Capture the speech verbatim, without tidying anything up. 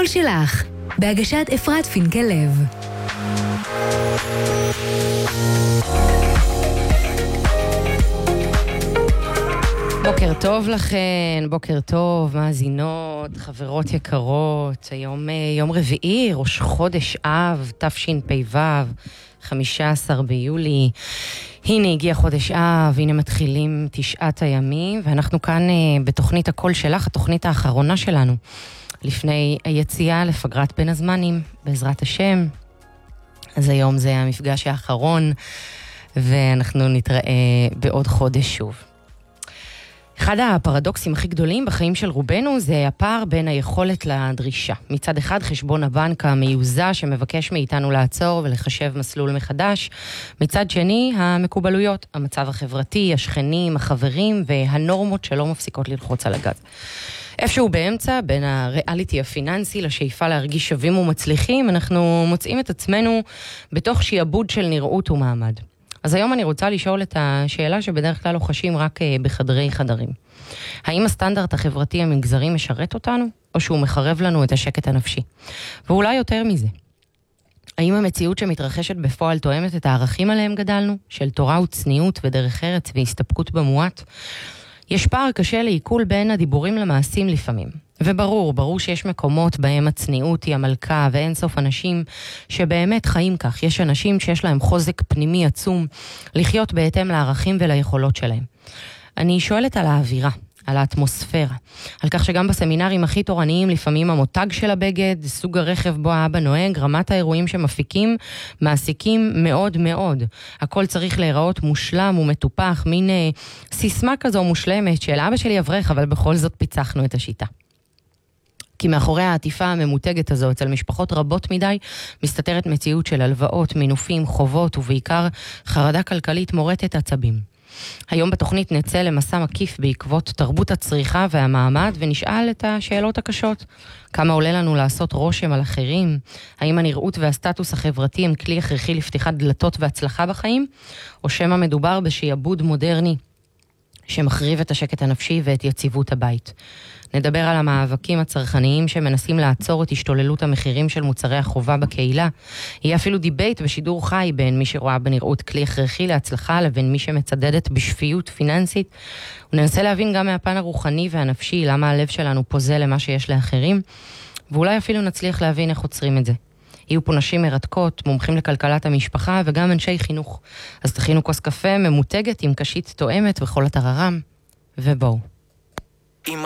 שלך, בהגשת אפרת פינקל לב. בוקר טוב לכן, בוקר טוב, מאזינות, חברות יקרות. היום יום רביעי, ראש חודש אב, תשפ"ו, חמישה עשר ביולי. הנה הגיע חודש אב, הנה מתחילים תשעת הימים, ואנחנו כאן בתוכנית הקול שלך, התוכנית האחרונה שלנו, לפני היציאה לפגרת בין הזמנים, בעזרת השם. אז היום זה המפגש האחרון, ואנחנו נתראה בעוד חודש שוב. אחד הפרדוקסים הכי גדולים בחיים של רובנו זה הפער בין היכולת לדרישה. מצד אחד חשבון הבנק המיוזע שמבקש מאיתנו לעצור ולחשב מסלול מחדש. מצד שני המקובלויות, המצב החברתי, השכנים, החברים והנורמות שלא מפסיקות ללחוץ על הגז. איפשהו באמצע, בין הריאליטי הפיננסי לשאיפה להרגיש שווים ומצליחים, אנחנו מוצאים את עצמנו בתוך שיעבוד של נראות ומעמד. אז היום אני רוצה לשאול את השאלה שבדרך כלל לוחשים רק בחדרי חדרים. האם הסטנדרט החברתי המגזרי משרת אותנו, או שהוא מחרב לנו את השקט הנפשי? ואולי יותר מזה. האם המציאות שמתרחשת בפועל תואמת את הערכים עליהם גדלנו, של תורה וצניעות ודרך ארץ והסתפקות במועט? יש פער קשה לעיכול בין הדיבורים למעשים לפעמים. וברור, ברור שיש מקומות בהם הצניעות היא המלכה ואין סוף אנשים שבאמת חיים כך. יש אנשים שיש להם חוזק פנימי עצום לחיות בהתאם לערכים וליכולות שלהם. אני שואלת על האווירה, על האטמוספירה, על כך שגם בסמינרים הכי תורניים לפעמים המותג של הבגד, סוג הרכב בו האבא נוהג, רמת האירועים שמפיקים, מעסיקים מאוד מאוד. הכל צריך להיראות מושלם ומטופח, מין אה, סיסמה כזו מושלמת של אבא שלי אברך, אבל בכל זאת פיצחנו את השיטה. כי מאחורי העטיפה הממותגת הזו אצל משפחות רבות מדי מסתתרת מציאות של הלוואות, מינופים, חובות ובעיקר חרדה כלכלית מורטת עצבים. היום בתוכנית נצא למסע מקיף בעקבות תרבות הצריכה והמעמד ונשאל את השאלות הקשות. כמה עולה לנו לעשות רושם על אחרים? האם הנראות והסטטוס החברתי הם כלי הכרחי לפתיחת דלתות והצלחה בחיים? או שמא מדובר בשיעבוד מודרני שמחריב את השקט הנפשי ואת יציבות הבית? נדבר על המאבקים הצרכניים שמנסים לעצור את השתוללות המחירים של מוצרי החובה בקהילה. יהיה אפילו דיבייט בשידור חי בין מי שרואה בנראות כלי הכרחי להצלחה לבין מי שמצדדת בשפיות פיננסית. וננסה להבין גם מהפן הרוחני והנפשי למה הלב שלנו פוזה למה שיש לאחרים, ואולי אפילו נצליח להבין איך עוצרים את זה. יהיו פה נשים מרתקות, מומחים לכלכלת המשפחה וגם אנשי חינוך. אז תכינו כוס קפה ממותגת עם קשית תואמת וכל התררם, ובואו.